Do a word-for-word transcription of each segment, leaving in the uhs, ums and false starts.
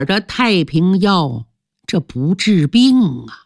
这太平药这不治病啊。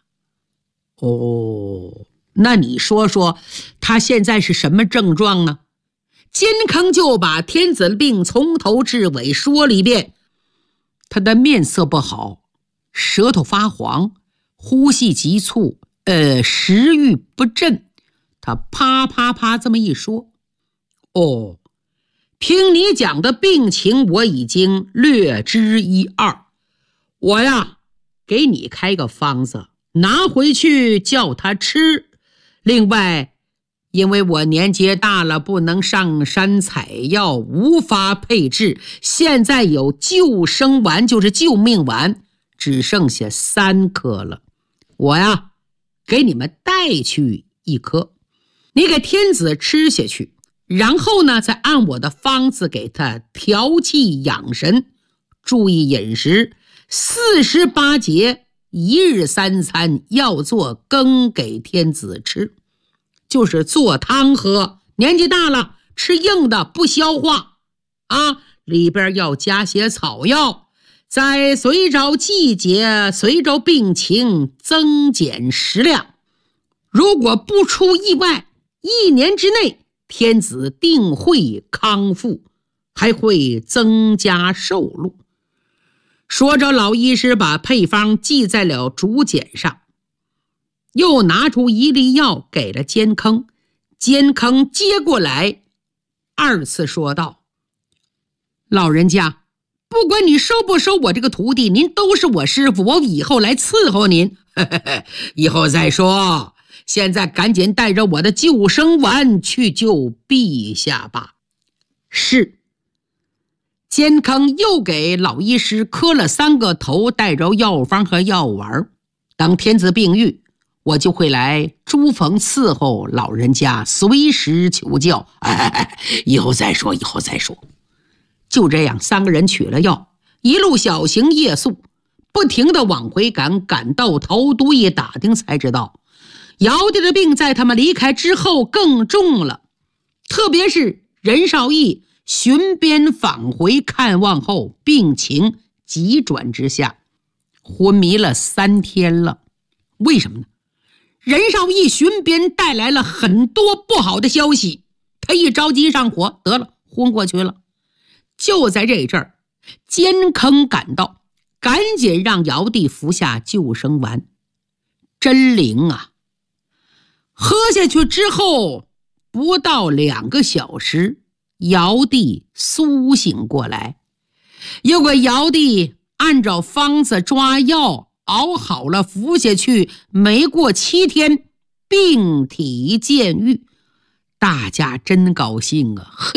哦，那你说说他现在是什么症状呢？监坑就把天子的病从头至尾说了一遍。他的面色不好，舌头发黄，呼吸急促，呃，食欲不振。他啪啪啪这么一说，哦，听你讲的病情我已经略知一二。我呀，给你开个方子，拿回去叫他吃。另外，因为我年纪大了，不能上山采药，无法配制，现在有救生丸，就是救命丸，只剩下三颗了。我呀，给你们带去一颗，你给天子吃下去，然后呢，再按我的方子给他调气养神，注意饮食，四十八节，一日三餐要做羹给天子吃，就是做汤喝。年纪大了，吃硬的不消化啊，里边要加些草药，在随着季节随着病情增减食量。如果不出意外，一年之内天子定会康复，还会增加寿禄。说着，老医师把配方记在了竹简上，又拿出一粒药给了监坑。监坑接过来，二次说道：老人家，不管你收不收我这个徒弟，您都是我师傅，我以后来伺候您。以后再说，现在赶紧带着我的救生丸去救陛下吧。是。监坑又给老医师磕了三个头，带着药方和药丸。等天子病愈，我就会来朱逢伺候老人家，随时求教。哎，以后再说，以后再说。就这样，三个人取了药，一路小行夜宿，不停地往回赶，赶到头都一打听才知道，尧帝的病在他们离开之后更重了。特别是任少义巡边返回看望后，病情急转直下，昏迷了三天了。为什么呢？任少义巡边带来了很多不好的消息，他一着急上火，得了，昏过去了。就在这阵儿，监坑赶到，赶紧让尧帝服下救生丸。真灵啊！喝下去之后，不到两个小时，尧帝苏醒过来。有个尧帝按照方子抓药熬好了服下去，没过七天病体渐愈。大家真高兴啊！